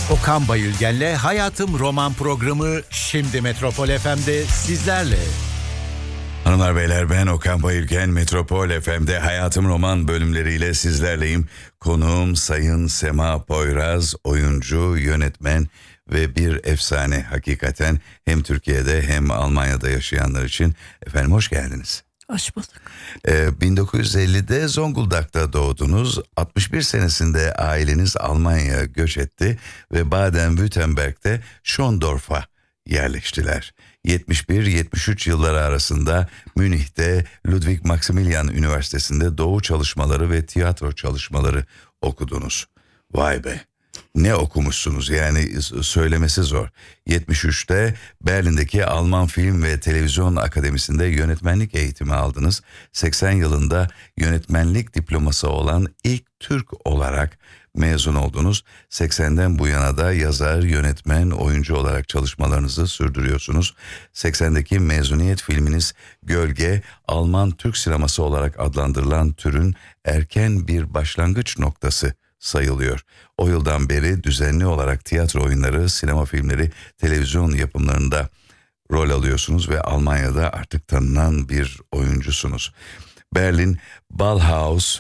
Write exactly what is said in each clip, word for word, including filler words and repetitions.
Okan Bayülgen'le Hayatım Roman programı şimdi Metropol F M'de sizlerle. Hanımlar beyler, ben Okan Bayülgen. Metropol F M'de Hayatım Roman bölümleriyle sizlerleyim. Konuğum Sayın Sema Poyraz, oyuncu, yönetmen ve bir efsane hakikaten, hem Türkiye'de hem Almanya'da yaşayanlar için. Efendim hoş geldiniz. Hoş bulduk. Ee, bin dokuz yüz ellide Zonguldak'ta doğdunuz. altmış bir senesinde aileniz Almanya'ya göç etti ve Baden-Württemberg'de Schondorf'a yerleştiler. yetmiş bir yetmiş üç yılları arasında Münih'te Ludwig Maximilian Üniversitesi'nde doğu çalışmaları ve tiyatro çalışmaları okudunuz. Vay be! Ne okumuşsunuz, yani söylemesi zor. yetmiş üçte Berlin'deki Alman Film ve Televizyon Akademisi'nde yönetmenlik eğitimi aldınız. seksen yılında yönetmenlik diploması olan ilk Türk olarak mezun oldunuz. seksenden bu yana da yazar, yönetmen, oyuncu olarak çalışmalarınızı sürdürüyorsunuz. seksendeki mezuniyet filminiz Gölge, Alman Türk sineması olarak adlandırılan türün erken bir başlangıç noktası sayılıyor. O yıldan beri düzenli olarak tiyatro oyunları, sinema filmleri, televizyon yapımlarında rol alıyorsunuz ve Almanya'da artık tanınan bir oyuncusunuz. Berlin, Ballhaus,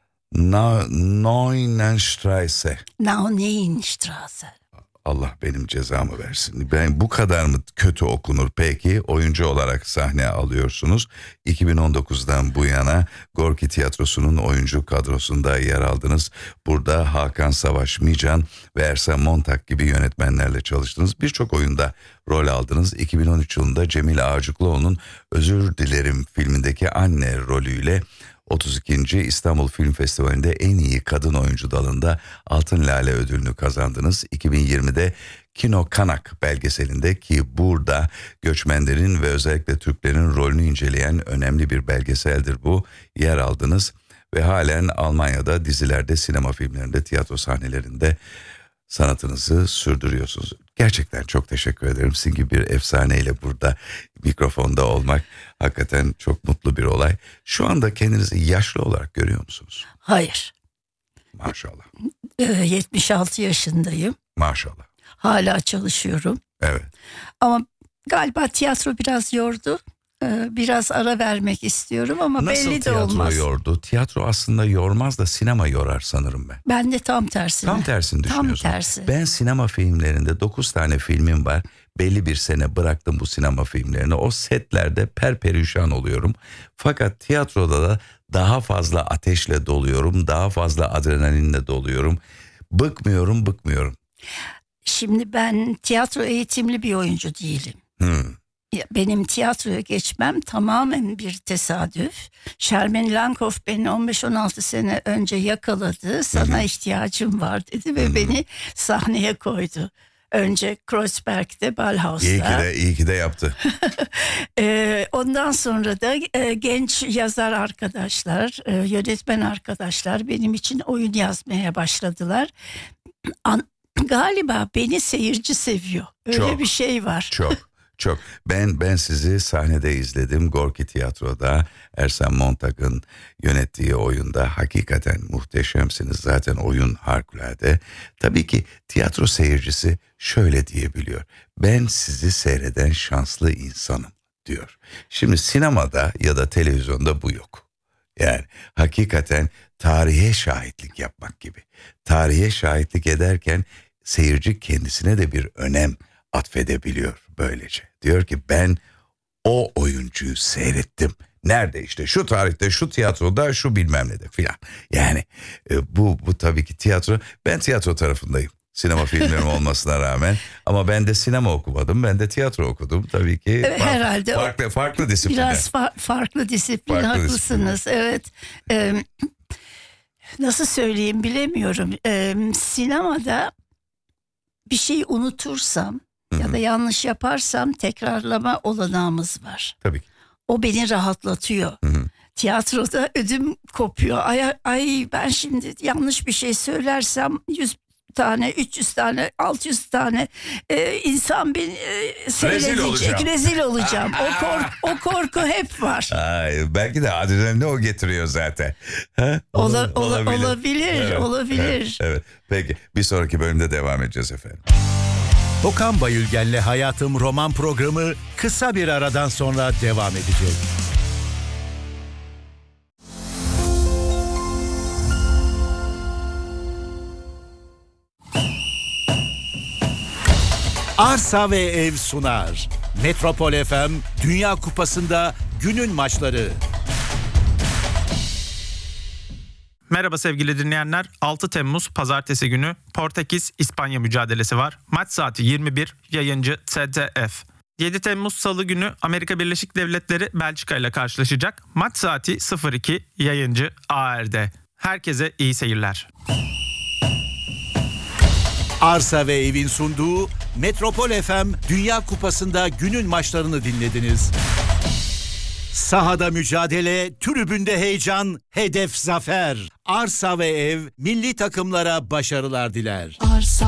Neunenstraße. Neunenstraße. Allah benim cezamı versin. Ben bu kadar mı kötü okunur peki? Oyuncu olarak sahne alıyorsunuz. iki bin on dokuzdan bu yana Gorki Tiyatrosu'nun oyuncu kadrosunda yer aldınız. Burada Hakan Savaş Mican ve Ersen Montag gibi yönetmenlerle çalıştınız. Birçok oyunda rol aldınız. iki bin on üç yılında Cemil Ağacıklıoğlu'nun Özür Dilerim filmindeki anne rolüyle otuz ikinci İstanbul Film Festivali'nde en iyi kadın oyuncu dalında Altın Lale ödülünü kazandınız. iki bin yirmide Kino Kanak belgeselinde, ki burada göçmenlerin ve özellikle Türklerin rolünü inceleyen önemli bir belgeseldir bu, yer aldınız ve halen Almanya'da dizilerde, sinema filmlerinde, tiyatro sahnelerinde sanatınızı sürdürüyorsunuz. Gerçekten çok teşekkür ederim. Sizin gibi bir efsaneyle burada mikrofonda olmak hakikaten çok mutlu bir olay. Şu anda kendinizi yaşlı olarak görüyor musunuz? Hayır. Maşallah. Ee, yetmiş altı yaşındayım. Maşallah. Hala çalışıyorum. Evet. Ama galiba tiyatro biraz yordu. Ee, biraz ara vermek istiyorum ama Nasıl belli de olmaz. tiyatro yordu? Tiyatro aslında yormaz da sinema yorar sanırım ben. Ben de tam tersine. Tam tersini düşünüyorsun. Tam tersi. Ben sinema filmlerinde dokuz tane filmim var. Belli bir sene bıraktım bu sinema filmlerini. O setlerde perperişan oluyorum. Fakat tiyatroda da daha fazla ateşle doluyorum. Daha fazla adrenalinle doluyorum. Bıkmıyorum, bıkmıyorum. Şimdi ben tiyatro eğitimli bir oyuncu değilim. Hmm. Benim tiyatroya geçmem tamamen bir tesadüf. Sherman Langhoff beni on beş on altı sene önce yakaladı. Sana Hı-hı. ihtiyacım var dedi ve Hı-hı. beni sahneye koydu. Önce Kreuzberg'de, Ballhaus'ta. İyi ki de, iyi ki de yaptı. ee, ondan sonra da e, genç yazar arkadaşlar, e, yönetmen arkadaşlar benim için oyun yazmaya başladılar. An- galiba beni seyirci seviyor. Öyle çok, bir şey var. Çok. Çok. Ben ben sizi sahnede izledim. Gorki Tiyatro'da Ersen Montag'ın yönettiği oyunda hakikaten muhteşemsiniz. Zaten oyun harikulade. Tabii ki tiyatro seyircisi şöyle diyebiliyor: ben sizi seyreden şanslı insanım diyor. Şimdi sinemada ya da televizyonda bu yok. Yani hakikaten tarihe şahitlik yapmak gibi. Tarihe şahitlik ederken seyirci kendisine de bir önem atfedebiliyor böylece. Diyor ki ben o oyuncuyu seyrettim. Nerede, işte şu tarihte, şu tiyatroda, şu bilmem ne de filan. Yani e, bu bu tabii ki tiyatro. Ben tiyatro tarafındayım. Sinema filmlerim olmasına rağmen. Ama ben de sinema okumadım. Ben de tiyatro okudum. Tabii ki evet, farklı, herhalde farklı, farklı disiplinler. Biraz fa- farklı disiplin, farklı haklısınız. disiplinler. Evet. Ee, nasıl söyleyeyim bilemiyorum. Ee, sinemada bir şeyi unutursam Hı-hı. ya da yanlış yaparsam tekrarlama olanağımız var. Tabii ki. O beni rahatlatıyor. Hı-hı. Tiyatroda ödüm kopuyor. Ay, ay ben şimdi yanlış bir şey söylersem yüz tane, üç yüz tane, altı yüz tane e, insan beni e, seyredecek. olacağım. Rezil olacağım. O, kork, o korku hep var. Ay, belki de adrenalini o getiriyor zaten. Ha? Ola, Ola- ola, olabilir, Evet, olabilir. Evet, evet. Peki bir sonraki bölümde devam edeceğiz efendim. Okan Bayülgen'le Hayatım roman programı kısa bir aradan sonra devam edecek. Arsa ve Ev sunar. Metropol F M Dünya Kupası'nda günün maçları. Merhaba sevgili dinleyenler. altı Temmuz Pazartesi günü Portekiz-İspanya mücadelesi var. Maç saati yirmi bir, yayıncı T T F. yedi Temmuz Salı günü Amerika Birleşik Devletleri Belçika ile karşılaşacak. Maç saati sıfır iki, yayıncı A R D. Herkese iyi seyirler. Arsa ve Ev'in sunduğu Metropol F M Dünya Kupası'nda günün maçlarını dinlediniz. Sahada mücadele, tribünde heyecan, hedef zafer. Arsa ve Ev milli takımlara başarılar diler. Arsa